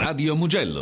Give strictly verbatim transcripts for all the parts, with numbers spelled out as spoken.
Radio Mugello.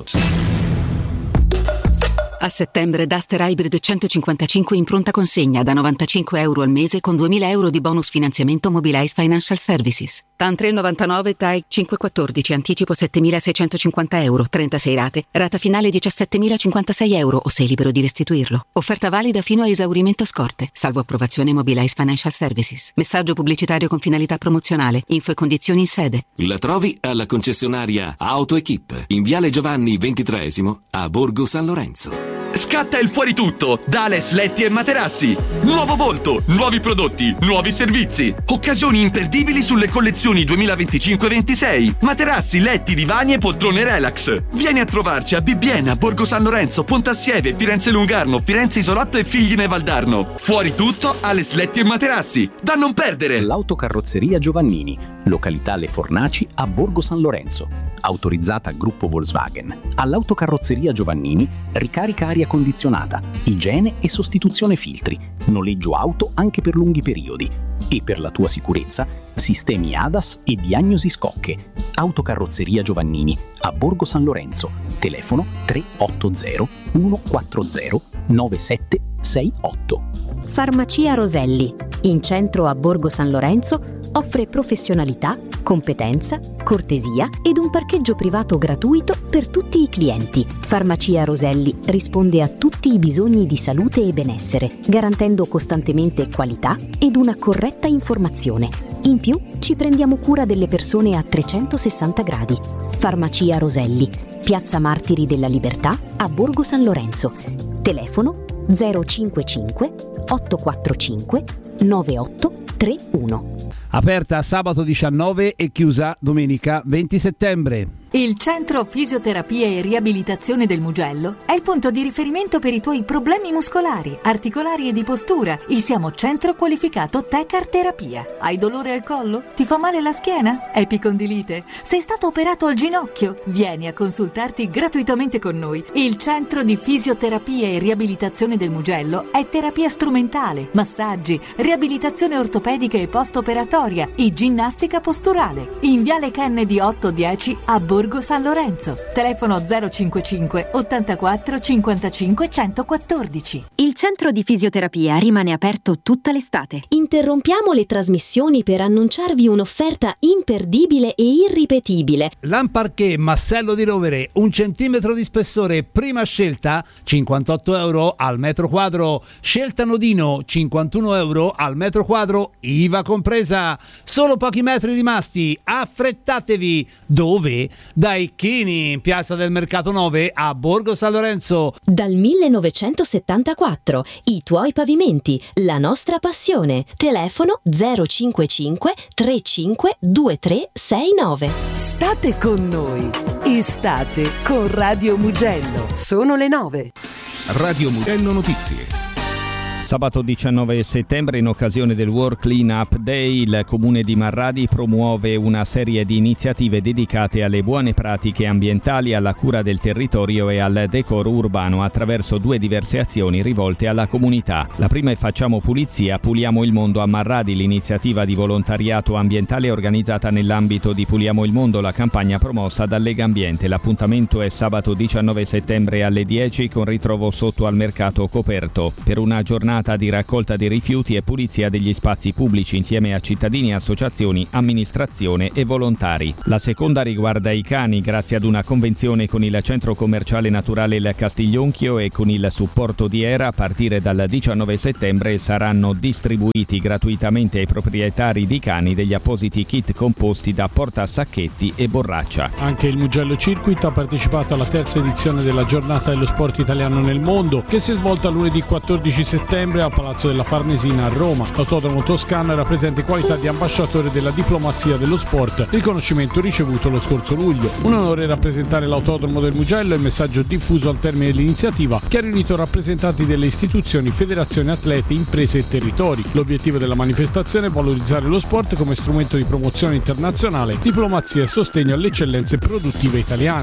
A settembre Duster Hybrid centocinquantacinque in pronta consegna da novantacinque euro al mese con duemila euro di bonus finanziamento Mobilize Financial Services. T A N tre novantanove T A E cinquecentoquattordici, anticipo settemilaseicentocinquanta euro, trentasei rate, rata finale diciassettemilacinquantasei euro o sei libero di restituirlo. Offerta valida fino a esaurimento scorte, salvo approvazione Mobilize Financial Services. Messaggio pubblicitario con finalità promozionale. Info e condizioni in sede. La trovi alla concessionaria AutoEquip in Viale Giovanni ventitreesimo a Borgo San Lorenzo. Scatta il fuori tutto da Ales Letti e Materassi. Nuovo volto, nuovi prodotti, nuovi servizi. Occasioni imperdibili sulle collezioni duemilaventicinque ventisei. Materassi, letti, divani e poltrone relax. Vieni a trovarci a Bibbiena, Borgo San Lorenzo, Pontassieve, Firenze Lungarno, Firenze Isolotto e Figline Valdarno. Fuori tutto Ales Letti e Materassi. Da non perdere. L'Autocarrozzeria Giovannini, località Le Fornaci a Borgo San Lorenzo. Autorizzata Gruppo Volkswagen. All'Autocarrozzeria Giovannini ricarica aria condizionata, igiene e sostituzione filtri, noleggio auto anche per lunghi periodi e per la tua sicurezza sistemi A D A S e diagnosi scocche. Autocarrozzeria Giovannini a Borgo San Lorenzo. Telefono tre otto zero uno quattro zero nove sette sei otto. Farmacia Roselli, in centro a Borgo San Lorenzo, offre professionalità, competenza, cortesia ed un parcheggio privato gratuito per tutti i clienti. Farmacia Roselli risponde a tutti i bisogni di salute e benessere, garantendo costantemente qualità ed una corretta informazione. In più, ci prendiamo cura delle persone a trecentosessanta gradi. Farmacia Roselli, Piazza Martiri della Libertà a Borgo San Lorenzo. Telefono zero cinquantacinque ottocentoquarantacinque novantotto trentuno. Aperta sabato diciannove e chiusa domenica venti settembre. Il Centro Fisioterapia e Riabilitazione del Mugello è il punto di riferimento per i tuoi problemi muscolari, articolari e di postura. Il siamo centro qualificato Tecar Terapia. Hai dolore al collo? Ti fa male la schiena? Epicondilite? Sei stato operato al ginocchio? Vieni a consultarti gratuitamente con noi. Il Centro di Fisioterapia e Riabilitazione del Mugello è terapia strumentale, massaggi, riabilitazione ortopedica e post-operatoria e ginnastica posturale. In Viale Kennedy otto dieci a Borgo San Lorenzo. Telefono zero cinquantacinque ottantaquattro cinquantacinque centoquattordici. Il centro di fisioterapia rimane aperto tutta l'estate. Interrompiamo le trasmissioni per annunciarvi un'offerta imperdibile e irripetibile. Lamparché Massello di Rovere, un centimetro di spessore, prima scelta cinquantotto euro al metro quadro. Scelta Nodino cinquantuno euro al metro quadro, I V A compresa. Solo pochi metri rimasti, affrettatevi. Dove? Dai Chini, in Piazza del Mercato nove a Borgo San Lorenzo. Dal millenovecentosettantaquattro, i tuoi pavimenti, la nostra passione. Telefono zero cinquantacinque trentacinque ventitré sessantanove. State con noi, estate con Radio Mugello. Sono le nove. Radio Mugello Notizie. Sabato diciannove settembre, in occasione del World Clean Up Day, il Comune di Marradi promuove una serie di iniziative dedicate alle buone pratiche ambientali, alla cura del territorio e al decoro urbano attraverso due diverse azioni rivolte alla comunità. La prima è Facciamo Pulizia, Puliamo il Mondo a Marradi, l'iniziativa di volontariato ambientale organizzata nell'ambito di Puliamo il Mondo, la campagna promossa da Lega Ambiente. L'appuntamento è sabato diciannove settembre alle dieci con ritrovo sotto al mercato coperto per una giornata di raccolta dei rifiuti e pulizia degli spazi pubblici insieme a cittadini, associazioni, amministrazione e volontari. La seconda riguarda i cani, grazie ad una convenzione con il centro commerciale naturale Il Castiglionchio e con il supporto di Era. A partire dal diciannove settembre saranno distribuiti gratuitamente ai proprietari di cani degli appositi kit composti da portasacchetti e borraccia. Anche il Mugello Circuit ha partecipato alla terza edizione della giornata dello sport italiano nel mondo, che si è svolta lunedì quattordici settembre a Palazzo della Farnesina a Roma. L'autodromo toscano era presente in qualità di ambasciatore della diplomazia dello sport, riconoscimento ricevuto lo scorso luglio. Un onore rappresentare l'autodromo del Mugello e il messaggio diffuso al termine dell'iniziativa, che ha riunito rappresentanti delle istituzioni, federazioni atlete, imprese e territori. L'obiettivo della manifestazione è valorizzare lo sport come strumento di promozione internazionale, diplomazia e sostegno alle eccellenze produttive italiane.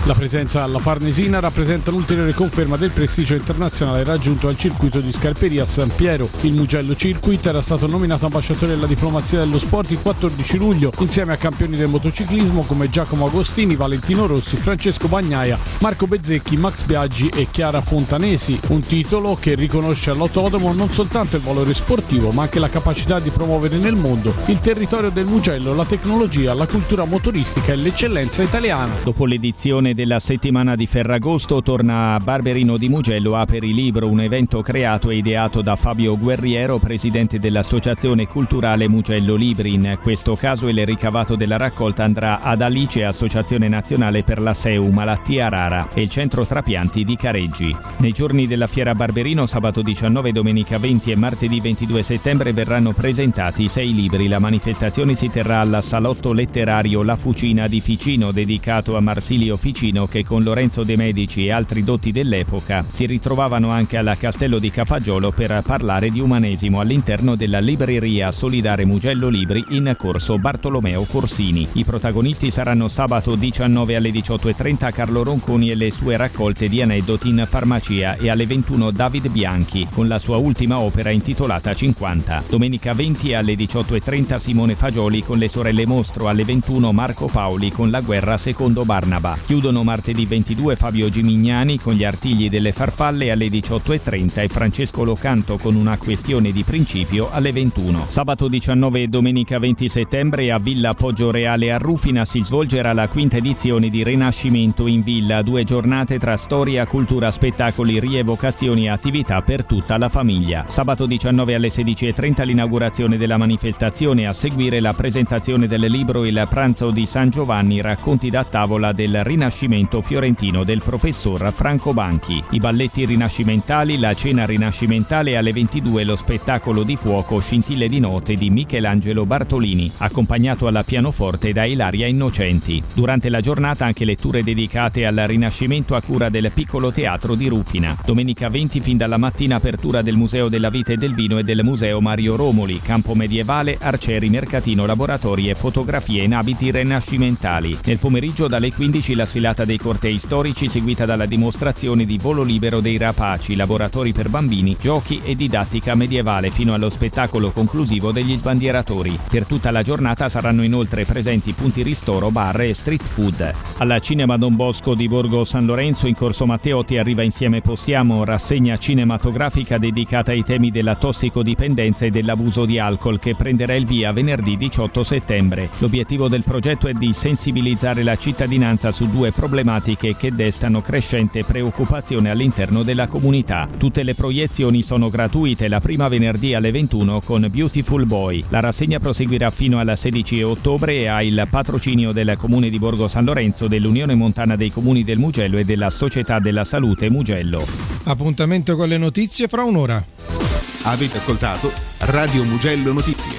La presenza alla Farnesina rappresenta un'ulteriore conferma del prestigio internazionale raggiunto al circuito di Scarperia a San Piero. Il Mugello Circuit era stato nominato ambasciatore della diplomazia dello sport il quattordici luglio insieme a campioni del motociclismo come Giacomo Agostini, Valentino Rossi, Francesco Bagnaia, Marco Bezzecchi, Max Biaggi e Chiara Fontanesi. Un titolo che riconosce all'autodromo non soltanto il valore sportivo ma anche la capacità di promuovere nel mondo il territorio del Mugello, la tecnologia, la cultura motoristica e l'eccellenza italiana. Dopo l'edizione della settimana di Ferragosto torna a Barberino di Mugello Aperi Libro, un evento creato e ideato da Fabio Guerriero, presidente dell'Associazione Culturale Mugello Libri. In questo caso il ricavato della raccolta andrà ad Alice, Associazione Nazionale per la S E U Malattia Rara, e il Centro Trapianti di Careggi. Nei giorni della Fiera Barberino, sabato diciannove, domenica venti e martedì ventidue settembre verranno presentati sei libri. La manifestazione si terrà al Salotto Letterario La Fucina di Ficino, dedicato a Marsilio Ficino, che con Lorenzo De Medici e altri dotti dell'epoca si ritrovavano anche al Castello di Cafagiolo per parlare di umanesimo all'interno della libreria solidare Mugello Libri in corso Bartolomeo Corsini. I protagonisti saranno sabato diciannove alle diciotto e trenta Carlo Ronconi e le sue raccolte di aneddoti in farmacia, e alle ventuno David Bianchi con la sua ultima opera intitolata cinquanta. Domenica venti alle diciotto e trenta Simone Fagioli con le sorelle Mostro, alle ventuno Marco Paoli con La guerra secondo Barnaba. Chiudono martedì ventidue Fabio Gimignani con Gli artigli delle farfalle alle diciotto e trenta e Francesco Locanto con Una questione di principio alle ventuno. Sabato diciannove e domenica venti settembre a Villa Poggioreale a Rufina si svolgerà la quinta edizione di Rinascimento in Villa, due giornate tra storia, cultura, spettacoli, rievocazioni e attività per tutta la famiglia. Sabato diciannove alle sedici e trenta l'inaugurazione della manifestazione, a seguire la presentazione del libro Il pranzo di San Giovanni, racconti da tavola del Rinascimento fiorentino del professor Franco Banchi. I balletti rinascimentali, la cena rinascimentale e alle ventidue lo spettacolo di fuoco Scintille di note di Michelangelo Bartolini, accompagnato alla pianoforte da Ilaria Innocenti. Durante la giornata anche letture dedicate al Rinascimento a cura del Piccolo Teatro di Rufina. Domenica venti fin dalla mattina apertura del Museo della Vita e del Vino e del Museo Mario Romoli, campo medievale, arcieri, mercatino, laboratori e fotografie in abiti rinascimentali. Nel pomeriggio dalle quindici la sfilata dei cortei storici, seguita dalla dimostrazione di volo libero dei rapaci, laboratori per bambini, giochi e didattica medievale, fino allo spettacolo conclusivo degli sbandieratori. Per tutta la giornata saranno inoltre presenti punti ristoro, bar e street food. Alla Cinema Don Bosco di Borgo San Lorenzo, in Corso Matteotti, arriva Insieme Possiamo, rassegna cinematografica dedicata ai temi della tossicodipendenza e dell'abuso di alcol, che prenderà il via venerdì diciotto settembre. L'obiettivo del progetto è di sensibilizzare la cittadinanza su due problematiche che destano crescente preoccupazione all'interno della comunità. Tutte le proiezioni sono gratuite, la prima venerdì alle ventuno con Beautiful Boy. La rassegna proseguirà fino al sedici ottobre e ha il patrocinio del Comune di Borgo San Lorenzo, dell'Unione Montana dei Comuni del Mugello e della Società della Salute Mugello. Appuntamento con le notizie fra un'ora. Avete ascoltato Radio Mugello Notizie.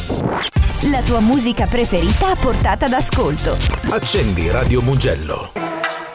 La tua musica preferita a portata d'ascolto. Accendi Radio Mugello.